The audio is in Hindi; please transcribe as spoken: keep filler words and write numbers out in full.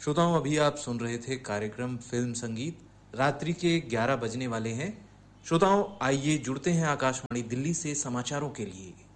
श्रोताओं, अभी आप सुन रहे थे कार्यक्रम फिल्म संगीत। रात्रि के ग्यारह बजने वाले हैं। श्रोताओं, आइए जुड़ते हैं आकाशवाणी दिल्ली से समाचारों के लिए।